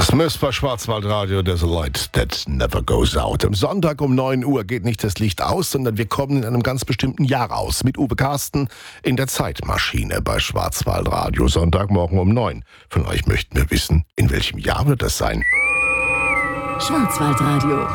Smith bei Schwarzwaldradio, there's a light that never goes out. Am Sonntag um 9 Uhr geht nicht das Licht aus, sondern wir kommen in einem ganz bestimmten Jahr raus. Mit Uwe Carsten in der Zeitmaschine bei Schwarzwaldradio. Sonntagmorgen um 9. Von euch möchten wir wissen, in welchem Jahr wird das sein? Schwarzwaldradio.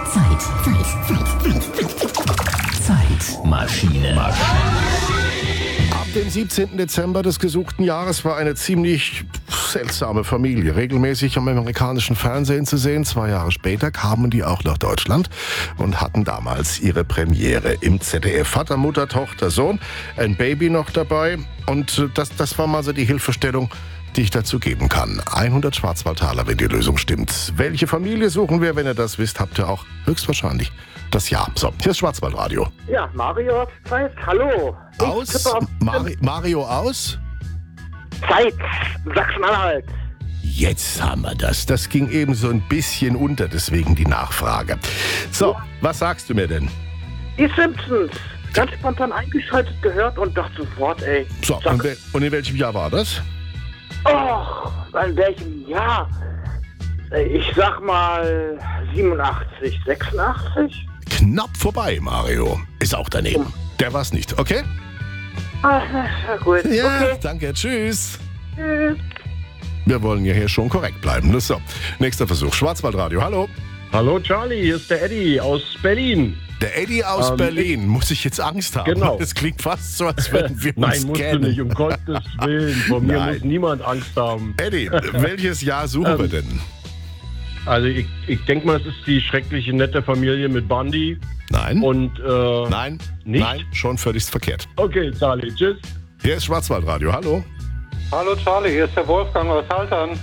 Zeitmaschine. Ab dem 17. Dezember des gesuchten Jahres war eine ziemlich seltsame Familie regelmäßig am amerikanischen Fernsehen zu sehen. 2 Jahre später kamen die auch nach Deutschland und hatten damals ihre Premiere im ZDF. Vater, Mutter, Tochter, Sohn, ein Baby noch dabei. Und das war mal so die Hilfestellung, die ich dazu geben kann. 100 Schwarzwaldtaler, wenn die Lösung stimmt. Welche Familie suchen wir? Wenn ihr das wisst, habt ihr auch höchstwahrscheinlich das Jahr. So, hier ist Schwarzwaldradio. Ja, Mario hat Zeit. Hallo. Mario aus? Zeit. Sachsen-Anhalt. Jetzt haben wir das. Das ging eben so ein bisschen unter, deswegen die Nachfrage. So, was sagst du mir denn? Die Simpsons. Ganz spontan eingeschaltet gehört und dachte sofort, ey. So, und in welchem Jahr war das? Och, in welchem Jahr? Ich sag mal 87, 86? Knapp vorbei, Mario. Ist auch daneben. Der war's nicht, okay? Ah, na gut. Ja, okay. Danke, tschüss. Tschüss. Wir wollen ja hier schon korrekt bleiben. So, nächster Versuch. Schwarzwaldradio, hallo. Hallo Charlie, hier ist der Eddie aus Berlin. Der Eddie aus Berlin. Muss ich jetzt Angst haben? Genau. Das klingt fast so, als würden wir uns Nein, musst kennen. du nicht, um Gottes Willen. Von mir Nein. muss niemand Angst haben. Eddie, welches Jahr suchen wir denn? Also ich denke mal, es ist die schreckliche nette Familie mit Bundy. Nein. Und Nein, nicht? nein, schon völlig verkehrt. Okay, Charlie, tschüss. Hier ist Schwarzwaldradio, hallo. Hallo Charlie, hier ist der Wolfgang aus Haltern.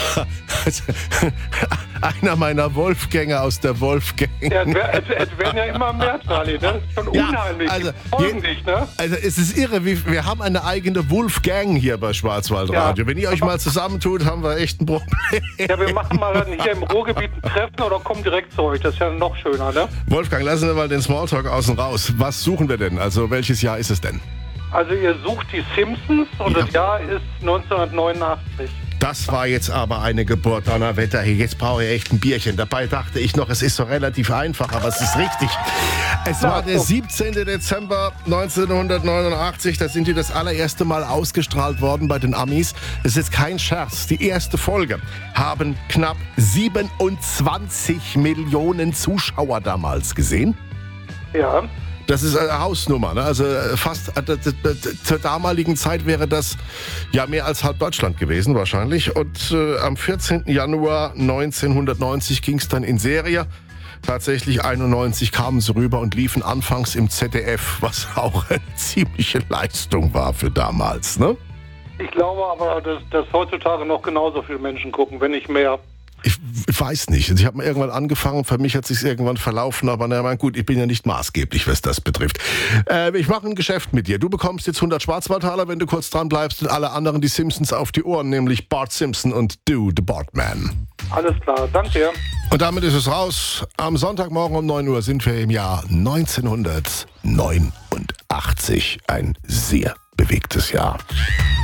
Einer meiner Wolfgänger aus der Wolfgang. Ja, es werden ja immer mehr, Charlie, das ist schon Ja, unheimlich. also, Folgen dich, ne? Also es ist irre, wir haben eine eigene Wolfgang hier bei Schwarzwaldradio. Ja. Wenn ihr euch mal zusammentut, haben wir echt ein Problem. Ja, wir machen mal dann hier im Ruhrgebiet ein Treffen oder kommen direkt zu euch, das ist ja noch schöner, ne? Wolfgang, lassen wir mal den Smalltalk außen raus. Was suchen wir denn? Also welches Jahr ist es denn? Also ihr sucht die Simpsons und das Jahr ist 1989. Das war jetzt aber eine Geburt, Donnerwetter. Hey, jetzt brauche ich echt ein Bierchen. Dabei dachte ich noch, es ist so relativ einfach, aber es ist richtig. Es war der 17. Dezember 1989. Da sind die das allererste Mal ausgestrahlt worden bei den Amis. Das ist jetzt kein Scherz. Die erste Folge haben knapp 27 Millionen Zuschauer damals gesehen. Ja. Das ist eine Hausnummer, ne? Also fast zur damaligen Zeit wäre das ja mehr als halb Deutschland gewesen wahrscheinlich. Und am 14. Januar 1990 ging es dann in Serie. Tatsächlich 91 kamen sie rüber und liefen anfangs im ZDF, was auch eine ziemliche Leistung war für damals, ne? Ich glaube aber, dass heutzutage noch genauso viele Menschen gucken, wenn nicht mehr. Ich weiß nicht. Ich habe mal irgendwann angefangen, für mich hat es sich irgendwann verlaufen, aber na gut, ich bin ja nicht maßgeblich, was das betrifft. Ich mache ein Geschäft mit dir. Du bekommst jetzt 100 Schwarzwaldtaler, wenn du kurz dran bleibst, und alle anderen die Simpsons auf die Ohren, nämlich Bart Simpson und Do the Bartman. Alles klar, danke. Und damit ist es raus. Am Sonntagmorgen um 9 Uhr sind wir im Jahr 1989. Ein sehr bewegtes Jahr.